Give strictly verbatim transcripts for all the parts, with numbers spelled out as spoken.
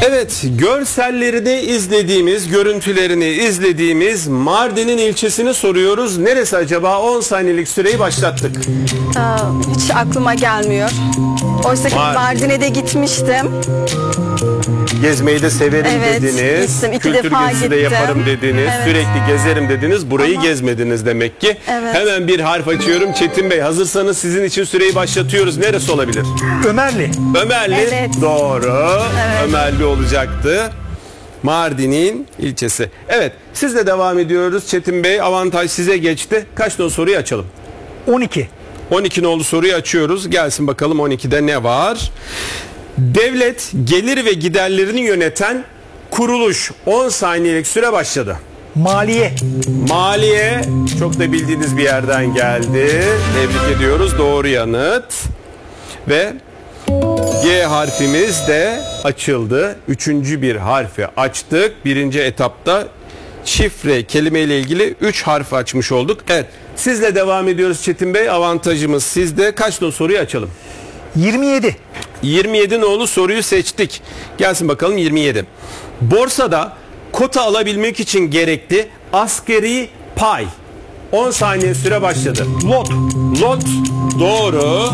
Evet, görsellerini izlediğimiz, görüntülerini izlediğimiz Mardin'in ilçesini soruyoruz. Neresi acaba? on saniyelik süreyi başlattık. Aa, hiç aklıma gelmiyor. Oysa ki Mardin. Mardin'e de gitmiştim. Gezmeyi de severim Evet, dediniz. gittim. İki Kültür defa gezisi de gittim. yaparım dediniz. Evet. Sürekli gezerim dediniz. Burayı Ama- gezmediniz demek ki. Evet. Hemen bir harf açıyorum. Çetin Bey, hazırsanız sizin için süreyi başlatıyoruz. Neresi olabilir? Ömerli. Ömerli. Evet. Doğru. Ömerli olacaktı. Mardin'in ilçesi. Evet, sizle devam ediyoruz Çetin Bey. Avantaj size geçti. Kaç nolu soruyu açalım? on iki. on iki nolu soruyu açıyoruz. Gelsin bakalım on ikide ne var? Devlet gelir ve giderlerini yöneten kuruluş. on saniyelik süre başladı. Maliye. Maliye, çok da bildiğiniz bir yerden geldi. Tebrik ediyoruz. Doğru yanıt. Ve G harfimiz de açıldı. Üçüncü bir harfi açtık. Birinci etapta şifre kelime ile ilgili üç harf açmış olduk. Evet, sizle devam ediyoruz Çetin Bey. Avantajımız sizde. Kaç nolu soruyu açalım? yirmi yedi. yirmi yedi nolu soruyu seçtik. Gelsin bakalım yirmi yedi. Borsada kota alabilmek için gerekli asgari pay. on saniye süre başladı. Lot. Lot doğru.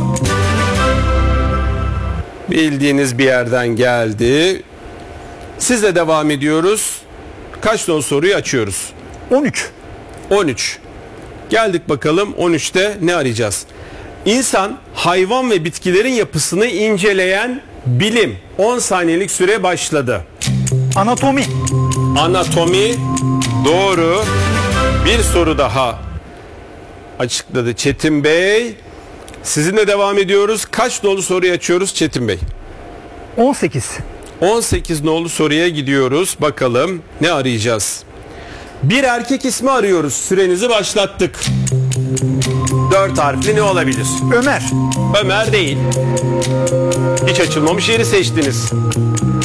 Bildiğiniz bir yerden geldi. Sizle devam ediyoruz. Kaç nolu soruyu açıyoruz? on üç. on üç. Geldik bakalım on üçte ne arayacağız? İnsan, hayvan ve bitkilerin yapısını inceleyen bilim. on saniyelik süre başladı. Anatomi. Anatomi doğru. Bir soru daha açıkladı Çetin Bey. Sizinle devam ediyoruz. Kaç nolu soruyu açıyoruz Çetin Bey? on sekiz. on sekiz nolu soruya gidiyoruz. Bakalım ne arayacağız? Bir erkek ismi arıyoruz. Sürenizi başlattık. Dört harfli ne olabilir? Ömer. Ömer değil. Hiç açılmamış yeri seçtiniz.